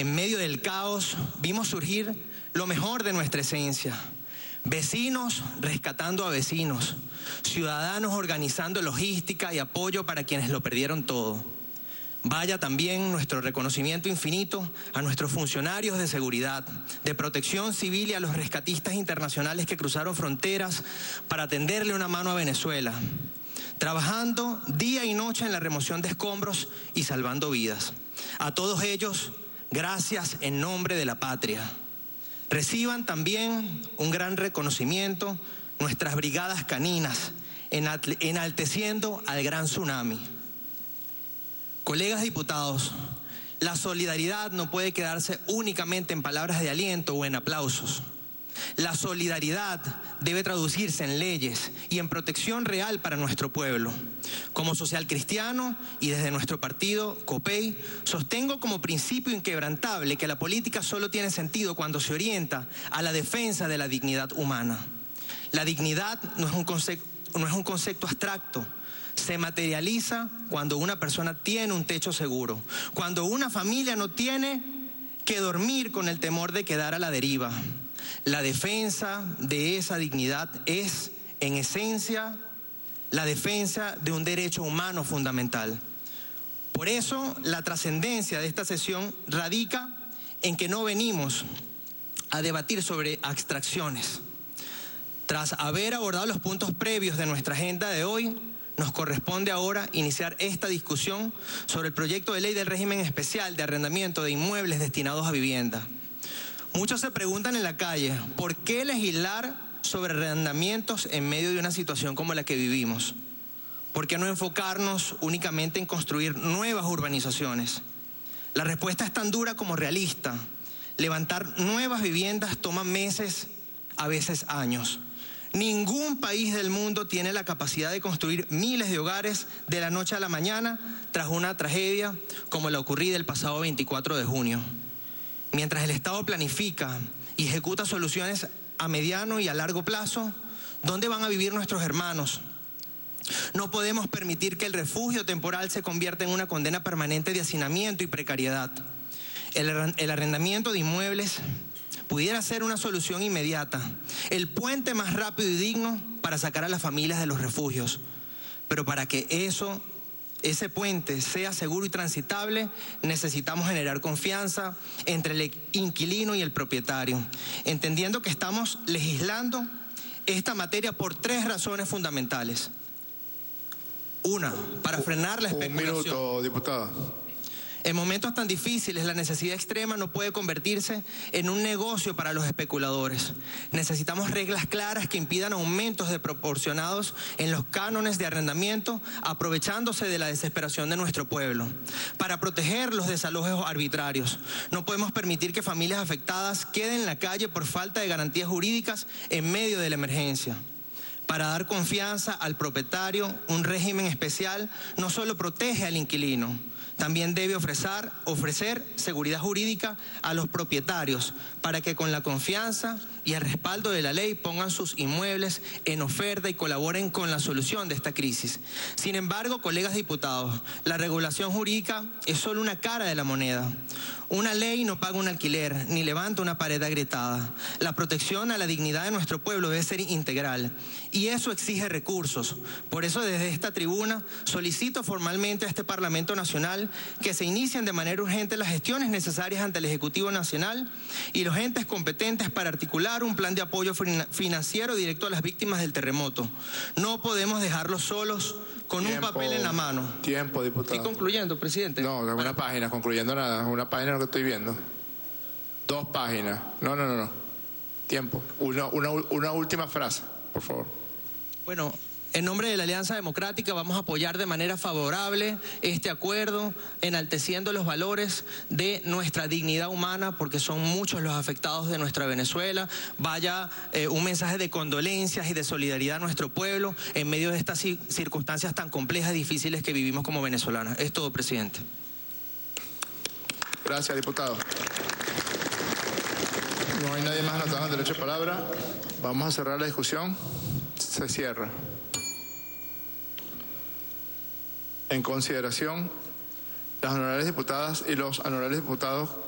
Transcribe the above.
En medio del caos vimos surgir lo mejor de nuestra esencia. Vecinos rescatando a vecinos, ciudadanos organizando logística y apoyo para quienes lo perdieron todo. Vaya también nuestro reconocimiento infinito a nuestros funcionarios de seguridad, de protección civil y a los rescatistas internacionales que cruzaron fronteras para tenderle una mano a Venezuela, trabajando día y noche en la remoción de escombros y salvando vidas. A todos ellos, gracias en nombre de la patria. Reciban también un gran reconocimiento nuestras brigadas caninas, enalteciendo al gran tsunami. Colegas diputados, la solidaridad no puede quedarse únicamente en palabras de aliento o en aplausos. La solidaridad debe traducirse en leyes y en protección real para nuestro pueblo. Como socialcristiano y desde nuestro partido, COPEI, sostengo como principio inquebrantable que la política solo tiene sentido cuando se orienta a la defensa de la dignidad humana. La dignidad no es un concepto abstracto. Se materializa cuando una persona tiene un techo seguro, cuando una familia no tiene que dormir con el temor de quedar a la deriva. La defensa de esa dignidad es, en esencia, la defensa de un derecho humano fundamental. Por eso, la trascendencia de esta sesión radica en que no venimos a debatir sobre abstracciones. Tras haber abordado los puntos previos de nuestra agenda de hoy, nos corresponde ahora iniciar esta discusión sobre el proyecto de ley del régimen especial de arrendamiento de inmuebles destinados a vivienda. Muchos se preguntan en la calle, ¿por qué legislar sobre arrendamientos en medio de una situación como la que vivimos? ¿Por qué no enfocarnos únicamente en construir nuevas urbanizaciones? La respuesta es tan dura como realista. Levantar nuevas viviendas toma meses, a veces años. Ningún país del mundo tiene la capacidad de construir miles de hogares de la noche a la mañana tras una tragedia como la ocurrida el pasado 24 de junio. Mientras el Estado planifica y ejecuta soluciones a mediano y a largo plazo, ¿dónde van a vivir nuestros hermanos? No podemos permitir que el refugio temporal se convierta en una condena permanente de hacinamiento y precariedad. El arrendamiento de inmuebles pudiera ser una solución inmediata, el puente más rápido y digno para sacar a las familias de los refugios. Pero para que ese puente sea seguro y transitable, necesitamos generar confianza entre el inquilino y el propietario, entendiendo que estamos legislando esta materia por 3 razones fundamentales. Una, para frenar la especulación. Un minuto, diputada. En momentos tan difíciles, la necesidad extrema no puede convertirse en un negocio para los especuladores. Necesitamos reglas claras que impidan aumentos desproporcionados en los cánones de arrendamiento, aprovechándose de la desesperación de nuestro pueblo. Para proteger los desalojos arbitrarios, no podemos permitir que familias afectadas queden en la calle por falta de garantías jurídicas en medio de la emergencia. Para dar confianza al propietario, un régimen especial no solo protege al inquilino, también debe ofrecer seguridad jurídica a los propietarios para que con la confianza y el respaldo de la ley pongan sus inmuebles en oferta y colaboren con la solución de esta crisis. Sin embargo, colegas diputados, la regulación jurídica es solo una cara de la moneda. Una ley no paga un alquiler ni levanta una pared agrietada. La protección a la dignidad de nuestro pueblo debe ser integral y eso exige recursos. Por eso desde esta tribuna solicito formalmente a este Parlamento Nacional que se inicien de manera urgente las gestiones necesarias ante el Ejecutivo Nacional y los entes competentes para articular un plan de apoyo financiero directo a las víctimas del terremoto. No podemos dejarlos solos con un papel en la mano. Tiempo, diputado. Estoy concluyendo, presidente. No, una página, concluyendo nada. Una página lo que estoy viendo. 2 páginas. No. Tiempo. Una última frase, por favor. Bueno, en nombre de la Alianza Democrática vamos a apoyar de manera favorable este acuerdo, enalteciendo los valores de nuestra dignidad humana, porque son muchos los afectados de nuestra Venezuela. Vaya un mensaje de condolencias y de solidaridad a nuestro pueblo en medio de estas circunstancias tan complejas y difíciles que vivimos como venezolanos. Es todo, presidente. Gracias, diputado. No hay nadie más anotado en derecho de palabra. Vamos a cerrar la discusión. Se cierra. En consideración, las honorables diputadas y los honorables diputados